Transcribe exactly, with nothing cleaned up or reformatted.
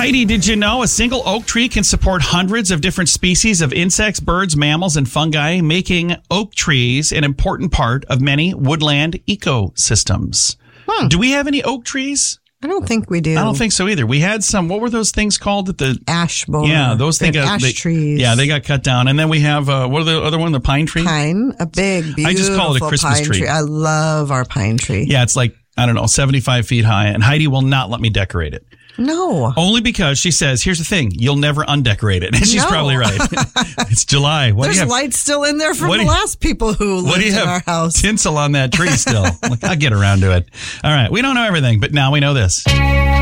Heidi, did you know a single oak tree can support hundreds of different species of insects, birds, mammals, and fungi, making oak trees an important part of many woodland ecosystems? Hmm. Do we have any oak trees? I don't think we do. I don't think so either. We had some, what were those things called? At the ash borer. Yeah, those things got, ash they, trees. Yeah, they got cut down. And then we have, uh, what are the other one? The pine tree? Pine, a big, beautiful I just call it a Christmas pine tree. tree. I love our pine tree. Yeah, it's like, I don't know, seventy-five feet high. And Heidi will not let me decorate it. No. Only because she says, here's the thing, you'll never undecorate it. And she's No. probably right. It's July. What There's do you have? lights still in there from What the do you- last people who What lived do you in have? our house. Tinsel on that tree still. Like, I'll get around to it. All right. We don't know everything, but now we know this.